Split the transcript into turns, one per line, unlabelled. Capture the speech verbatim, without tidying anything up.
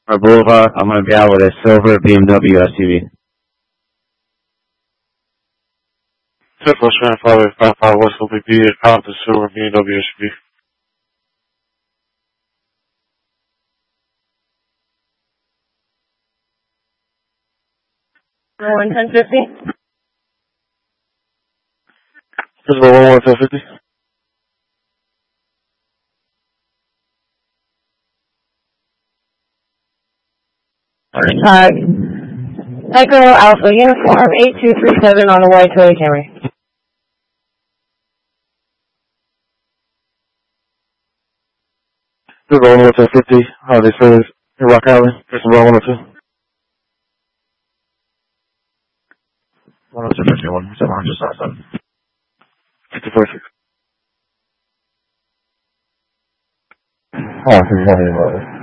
Boulevard. I'm going to be out with a silver B M W S U V.
Central Strand five eight five five West L P P, out the silver B M W S U V.
one ten fifty.
Physical one one ten fifty.
Uh, Echo Alpha Uniform eight two three seven on the way to the Camry.
Physical one one ten fifty. How they say in Rock Island. Person one one two.
one oh two fifty-one, seven hundred seven.
fifty-four six.
Oh,